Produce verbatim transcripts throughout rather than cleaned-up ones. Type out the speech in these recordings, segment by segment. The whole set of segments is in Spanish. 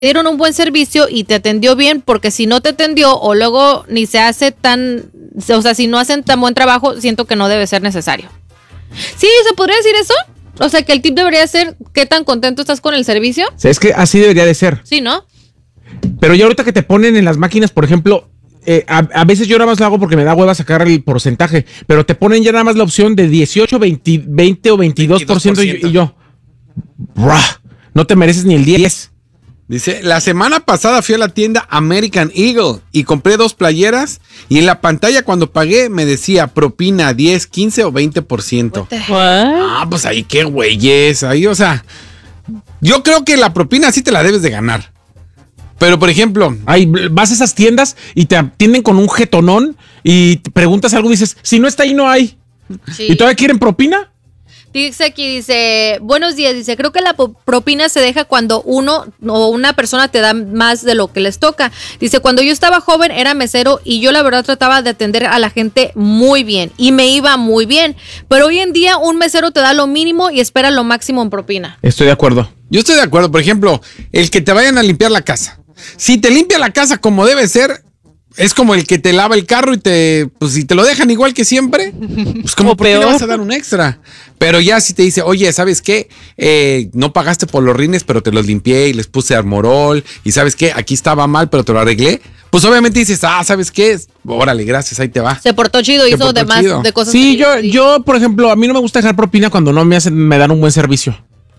dieron un buen servicio y te atendió bien, porque si no te atendió o luego ni se hace tan, o sea, si no hacen tan buen trabajo, siento que no debe ser necesario. Sí, ¿se podría decir eso? O sea, que el tip debería ser qué tan contento estás con el servicio. O sea, es que así debería de ser. Sí, ¿no? Pero ya ahorita que te ponen en las máquinas, por ejemplo, eh, a, a veces yo nada más lo hago porque me da hueva sacar el porcentaje, pero te ponen ya nada más la opción de dieciocho, veinte, veinte o veintidós por ciento, veintidós por ciento. Y, y yo, bruh, no te mereces ni el diez. Dice, la semana pasada fui a la tienda American Eagle y compré dos playeras y en la pantalla cuando pagué me decía propina diez, quince o veinte por ciento. Ah, pues ahí qué güeyes, ahí, o sea, yo creo que la propina sí te la debes de ganar. Pero, por ejemplo, ahí vas a esas tiendas y te atienden con un jetonón y te preguntas algo y dices, si no está ahí, no hay. Sí. ¿Y todavía quieren propina? Dice aquí, dice, buenos días, dice, creo que la propina se deja cuando uno o una persona te da más de lo que les toca. Dice, cuando yo estaba joven era mesero y yo la verdad trataba de atender a la gente muy bien y me iba muy bien. Pero hoy en día un mesero te da lo mínimo y espera lo máximo en propina. Estoy de acuerdo. Yo estoy de acuerdo, por ejemplo, el que te vayan a limpiar la casa. Si te limpia la casa como debe ser, es como el que te lava el carro y te, pues si te lo dejan igual que siempre, pues como por qué le vas a dar un extra. Pero ya si te dice, oye, ¿sabes qué? Eh, no pagaste por los rines, pero te los limpié y les puse Armorol y ¿sabes qué? Aquí estaba mal, pero te lo arreglé. Pues obviamente dices, ah, ¿sabes qué? Órale, gracias, ahí te va. Se portó chido, Se hizo portó de más chido. de cosas. Sí, yo, yo, por ejemplo, a mí no me gusta dejar propina cuando no me hacen, me dan un buen servicio.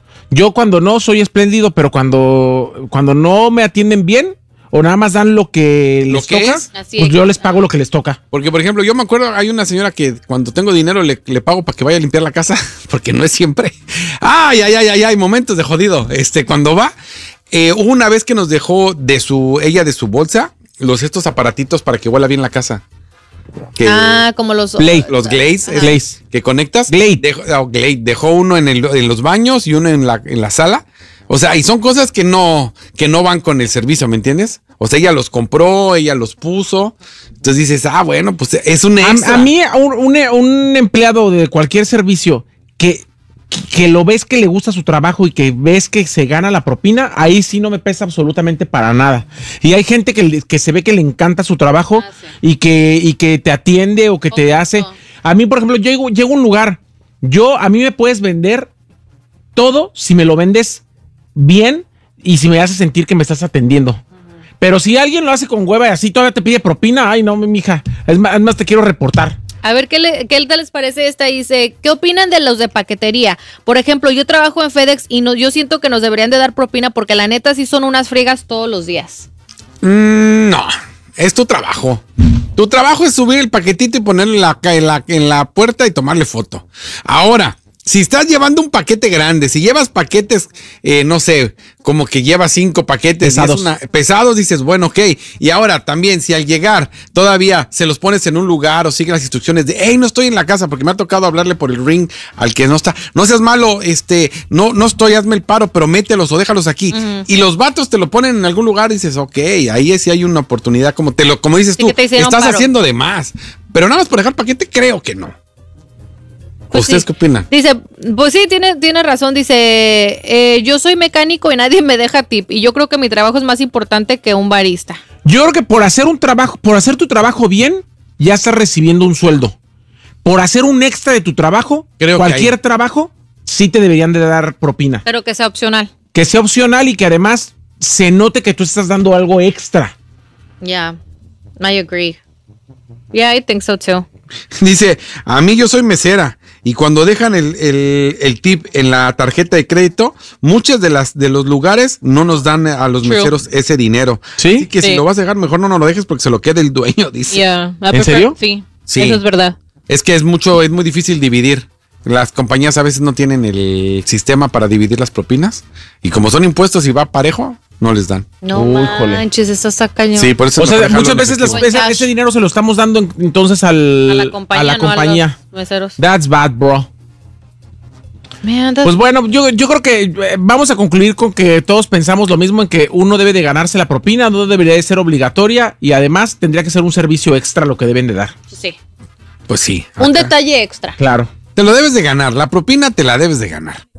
Yo cuando no soy espléndido, pero cuando, cuando no me atienden bien, o nada más dan lo que ¿Lo les que toca, es? pues yo les pago lo que les toca. Porque, por ejemplo, yo me acuerdo, hay una señora que cuando tengo dinero le, le pago para que vaya a limpiar la casa, porque no es siempre. Ay, ay, ay, ay, ay, momentos de jodido. Este, cuando va, eh, hubo una vez que nos dejó de su, ella de su bolsa, los estos aparatitos para que huela bien la casa. Que ah, como los... Glade, los Glades, Glades que conectas. Glade. Dejó, oh, Glade. Dejó uno en, el, en los baños y uno en la, en la sala. O sea, y son cosas que no, que no van con el servicio, ¿me entiendes? O sea, ella los compró, ella los puso. Entonces dices, ah, bueno, pues es un extra. A, a mí, un, un, un empleado de cualquier servicio que, que lo ves que le gusta su trabajo y que ves que se gana la propina, ahí sí no me pesa absolutamente para nada. Y hay gente que, que se ve que le encanta su trabajo ah, sí. y, que, y que te atiende o que o te no. hace. A mí, por ejemplo, yo llego, llego a un lugar, yo, a mí me puedes vender todo si me lo vendes bien y si me hace sentir que me estás atendiendo. Uh-huh. Pero si alguien lo hace con hueva y así todavía te pide propina, ay no, mija, es más, es más te quiero reportar. A ver, ¿qué, le, ¿qué tal les parece esta? Dice, ¿qué opinan de los de paquetería? Por ejemplo, yo trabajo en FedEx y no, yo siento que nos deberían de dar propina porque la neta sí son unas friegas todos los días. Mm, no, es tu trabajo. Tu trabajo es subir el paquetito y ponerlo en la, en la, en la puerta y tomarle foto. Ahora, si estás llevando un paquete grande, si llevas paquetes, eh, no sé, como que llevas cinco paquetes pesados. Una, pesados, dices, bueno, ok. Y ahora también, si al llegar todavía se los pones en un lugar o siguen las instrucciones de, hey, no estoy en la casa, porque me ha tocado hablarle por el ring al que no está. No seas malo, este, no, no estoy, hazme el paro, pero mételos o déjalos aquí. Uh-huh. Y los vatos te lo ponen en algún lugar y dices, ok, ahí sí hay una oportunidad, como te lo, como dices sí, tú, estás haciendo de más. Pero nada más por dejar paquete, creo que no. Pues ¿Ustedes sí. qué opinan? Dice, pues sí, tiene, tiene razón. Dice, eh, yo soy mecánico y nadie me deja tip. Y yo creo que mi trabajo es más importante que un barista. Yo creo que por hacer un trabajo, por hacer tu trabajo bien, ya estás recibiendo un sueldo. Por hacer un extra de tu trabajo, creo cualquier trabajo, sí te deberían de dar propina. Pero que sea opcional. Que sea opcional y que además se note que tú estás dando algo extra. Yeah, I agree. Yeah, I think so too. Dice, a mí yo soy mesera y cuando dejan el, el, el tip en la tarjeta de crédito, muchas de las de los lugares no nos dan a los True. meseros ese dinero. ¿Sí? Así que sí. Si lo vas a dejar, mejor no nos lo dejes porque se lo queda el dueño, dice. Yeah, ¿En serio? Sí, sí, eso es verdad. Es que es mucho, es muy difícil dividir. Las compañías a veces no tienen el sistema para dividir las propinas y como son impuestos y va parejo, no les dan. No Uy, manches, eso está cañón. Sí, por eso. O sea, muchas veces las, esa, ese dinero se lo estamos dando entonces al, a la compañía. A la compañía. No a los meseros. That's bad, bro. Man, that's... Pues bueno, yo, yo creo que vamos a concluir con que todos pensamos lo mismo en que uno debe de ganarse la propina, no debería de ser obligatoria y además tendría que ser un servicio extra lo que deben de dar. Sí. Pues sí. Un acá. Detalle extra. Claro. Te lo debes de ganar, la propina te la debes de ganar.